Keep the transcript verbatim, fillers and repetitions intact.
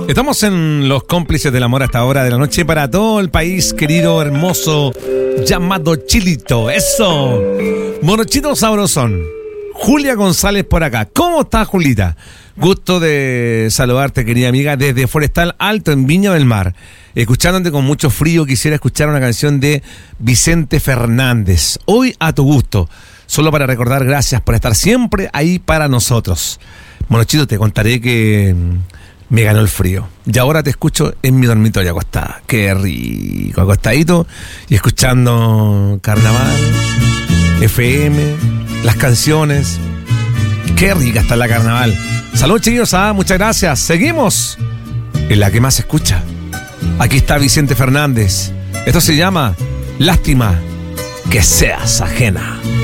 Estamos en Los Cómplices del Amor a esta hora de la noche para todo el país, querido, hermoso, llamado Chilito. ¡Eso! Morochito sabrosón. Julia González por acá. ¿Cómo estás, Julita? Gusto de saludarte, querida amiga, desde Forestal Alto, en Viña del Mar. Escuchándote con mucho frío, quisiera escuchar una canción de Vicente Fernández. Hoy a tu gusto. Solo para recordar, gracias por estar siempre ahí para nosotros. Morochito, te contaré que me ganó el frío. Y ahora te escucho en mi dormitorio acostada. Qué rico, acostadito y escuchando Carnaval, F M, las canciones. Qué rica está la Carnaval. Salud, chiquillos, ah, muchas gracias. Seguimos en la que más se escucha. Aquí está Vicente Fernández. Esto se llama Lástima que seas ajena.